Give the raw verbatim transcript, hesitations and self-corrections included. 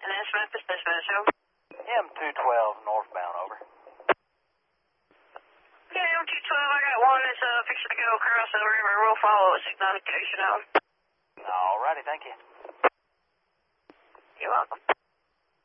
Houston is Memphis dispatch, over. M two twelve northbound, over. Yeah, M two twelve, I got one that's uh, fixing to go across the river. We'll follow its notification, over. Alrighty, thank you. You're welcome.